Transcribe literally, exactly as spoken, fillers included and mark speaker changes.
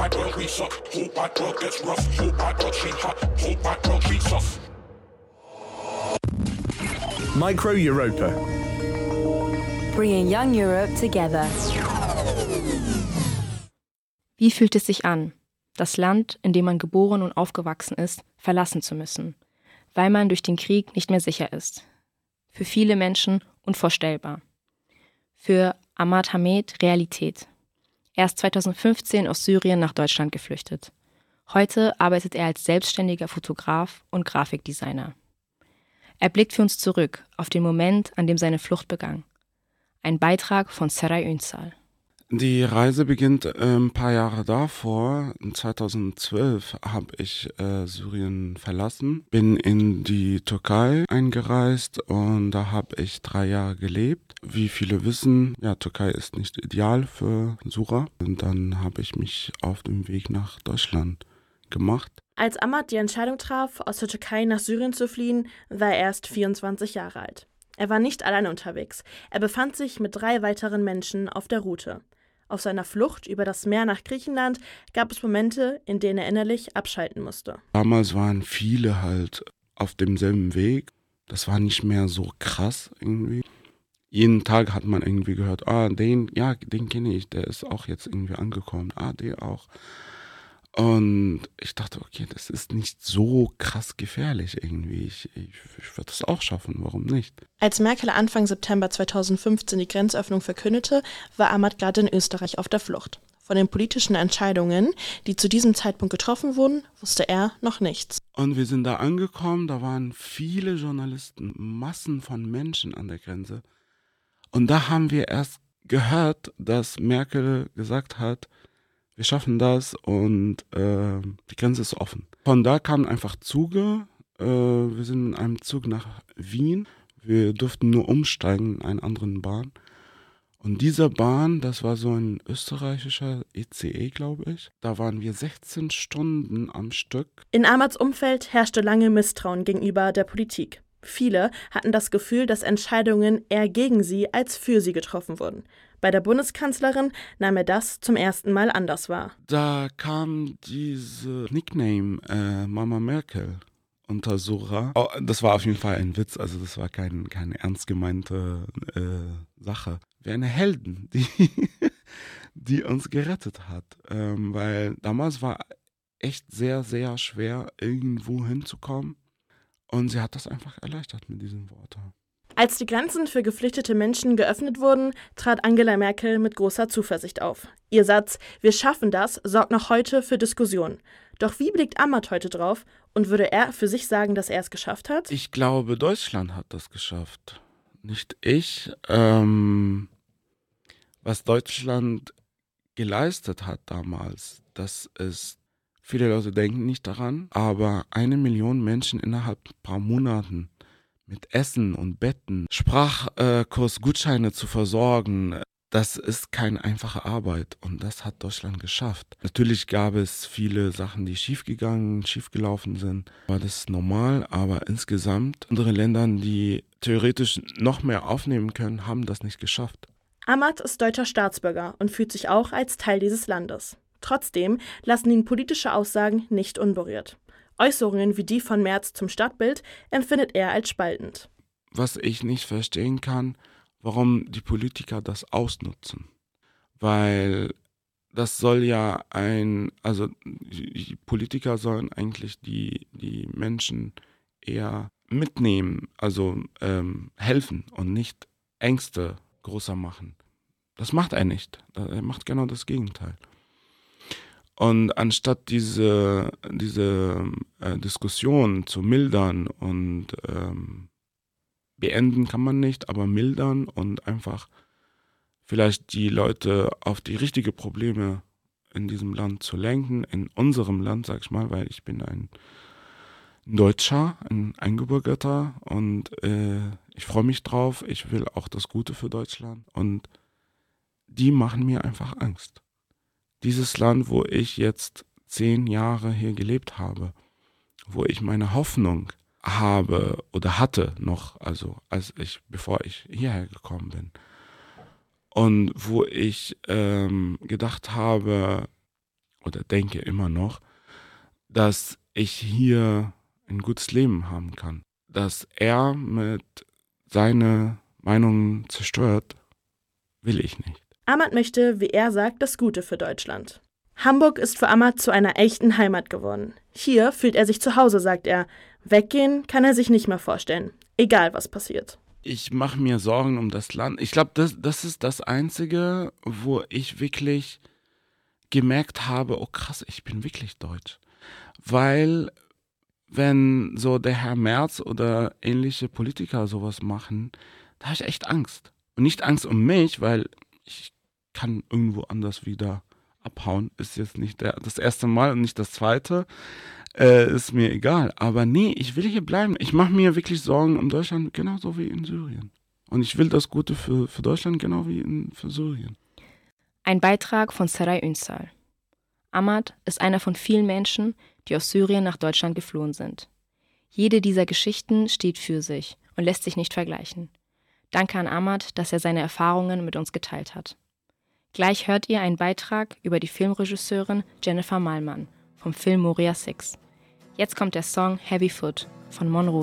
Speaker 1: bad girl, we suck. Whole bad girl gets rough. Whole bad girl, she hot. Whole bad girl, she tough.
Speaker 2: Micro Europa.
Speaker 3: Bringing young Europe together.
Speaker 4: Wie fühlt es sich an, das Land, in dem man geboren und aufgewachsen ist, verlassen zu müssen, weil man durch den Krieg nicht mehr sicher ist? Für viele Menschen unvorstellbar. Für Ahmad Hamed Realität. Er ist zweitausendfünfzehn aus Syrien nach Deutschland geflüchtet. Heute arbeitet er als selbstständiger Fotograf und Grafikdesigner. Er blickt für uns zurück auf den Moment, an dem seine Flucht begann. Ein Beitrag von Seray Ünsal.
Speaker 5: Die Reise beginnt äh, ein paar Jahre davor. In zweitausendzwölf habe ich äh, Syrien verlassen, bin in die Türkei eingereist und da habe ich drei Jahre gelebt. Wie viele wissen, ja, Türkei ist nicht ideal für Syrer. Und dann habe ich mich auf dem Weg nach Deutschland gemacht.
Speaker 6: Als Ahmad die Entscheidung traf, aus der Türkei nach Syrien zu fliehen, war er erst vierundzwanzig Jahre alt. Er war nicht alleine unterwegs. Er befand sich mit drei weiteren Menschen auf der Route. Auf seiner Flucht über das Meer nach Griechenland gab es Momente, in denen er innerlich abschalten musste.
Speaker 5: Damals waren viele halt auf demselben Weg. Das war nicht mehr so krass irgendwie. Jeden Tag hat man irgendwie gehört, ah, den, ja, den kenne ich, der ist auch jetzt irgendwie angekommen. Ah, der auch. Und ich dachte, okay, das ist nicht so krass gefährlich irgendwie. Ich, ich, ich würde das auch schaffen, warum nicht?
Speaker 6: Als Merkel Anfang September zweitausendfünfzehn die Grenzöffnung verkündete, war Ahmad gerade in Österreich auf der Flucht. Von den politischen Entscheidungen, die zu diesem Zeitpunkt getroffen wurden, wusste er noch nichts.
Speaker 5: Und wir sind da angekommen, da waren viele Journalisten, Massen von Menschen an der Grenze. Und da haben wir erst gehört, dass Merkel gesagt hat, wir schaffen das und äh, die Grenze ist offen. Von da kamen einfach Züge. Äh, wir sind in einem Zug nach Wien. Wir durften nur umsteigen in einen anderen Bahn. Und diese Bahn, das war so ein österreichischer E C E, glaube ich. Da waren wir sechzehn Stunden am Stück.
Speaker 6: In Ahmads Umfeld herrschte lange Misstrauen gegenüber der Politik. Viele hatten das Gefühl, dass Entscheidungen eher gegen sie als für sie getroffen wurden. Bei der Bundeskanzlerin nahm er das zum ersten Mal anders wahr.
Speaker 5: Da kam diese Nickname äh, Mama Merkel unter Sura. Oh, das war auf jeden Fall ein Witz, also das war kein, keine ernst gemeinte äh, Sache. Wir eine Heldin, die, die uns gerettet hat, ähm, weil damals war echt sehr, sehr schwer, irgendwo hinzukommen und sie hat das einfach erleichtert mit diesen Worten.
Speaker 6: Als die Grenzen für geflüchtete Menschen geöffnet wurden, trat Angela Merkel mit großer Zuversicht auf. Ihr Satz, wir schaffen das, sorgt noch heute für Diskussionen. Doch wie blickt Ahmad heute drauf und würde er für sich sagen, dass er es geschafft hat?
Speaker 5: Ich glaube, Deutschland hat das geschafft, nicht ich. Ähm, was Deutschland geleistet hat damals, das ist, viele Leute denken nicht daran, aber eine Million Menschen innerhalb ein paar Monaten mit Essen und Betten, Sprachkursgutscheine zu versorgen, das ist keine einfache Arbeit und das hat Deutschland geschafft. Natürlich gab es viele Sachen, die schiefgegangen, schiefgelaufen sind, war das normal, aber insgesamt andere Länder, die theoretisch noch mehr aufnehmen können, haben das nicht geschafft.
Speaker 6: Ahmad ist deutscher Staatsbürger und fühlt sich auch als Teil dieses Landes. Trotzdem lassen ihn politische Aussagen nicht unberührt. Äußerungen wie die von Merz zum Stadtbild empfindet er als spaltend.
Speaker 5: Was ich nicht verstehen kann, warum die Politiker das ausnutzen. Weil das soll ja ein, also die Politiker sollen eigentlich die, die Menschen eher mitnehmen, also ähm, helfen und nicht Ängste größer machen. Das macht er nicht. Er macht genau das Gegenteil. Und anstatt diese, diese äh, Diskussion zu mildern und ähm, beenden kann man nicht, aber mildern und einfach vielleicht die Leute auf die richtigen Probleme in diesem Land zu lenken, in unserem Land, sag ich mal, weil ich bin ein Deutscher, ein Eingebürgerter und äh, ich freue mich drauf, ich will auch das Gute für Deutschland und die machen mir einfach Angst. Dieses Land, wo ich jetzt zehn Jahre hier gelebt habe, wo ich meine Hoffnung habe oder hatte noch, also als ich, bevor ich hierher gekommen bin. Und wo ich ähm, gedacht habe, oder denke immer noch, dass ich hier ein gutes Leben haben kann. Dass er mit seiner Meinung zerstört, will ich nicht.
Speaker 6: Ahmad möchte, wie er sagt, das Gute für Deutschland. Hamburg ist für Ahmad zu einer echten Heimat geworden. Hier fühlt er sich zu Hause, sagt er. Weggehen kann er sich nicht mehr vorstellen, egal was passiert.
Speaker 5: Ich mache mir Sorgen um das Land. Ich glaube, das, das ist das Einzige, wo ich wirklich gemerkt habe, oh krass, ich bin wirklich deutsch. Weil wenn so der Herr Merz oder ähnliche Politiker sowas machen, da habe ich echt Angst. Und nicht Angst um mich, weil ich kann irgendwo anders wieder abhauen. Ist jetzt nicht der, das erste Mal und nicht das zweite. Äh, ist mir egal. Aber nee, ich will hier bleiben. Ich mache mir wirklich Sorgen um Deutschland, genauso wie in Syrien. Und ich will das Gute für, für Deutschland, genau wie in, für Syrien.
Speaker 4: Ein Beitrag von Seray Ünsal. Ahmad ist einer von vielen Menschen, die aus Syrien nach Deutschland geflohen sind. Jede dieser Geschichten steht für sich und lässt sich nicht vergleichen. Danke an Ahmad, dass er seine Erfahrungen mit uns geteilt hat. Gleich hört ihr einen Beitrag über die Filmregisseurin Jennifer Malman vom Film Moria sechs. Jetzt kommt der Song Heavy Foot von Monroe.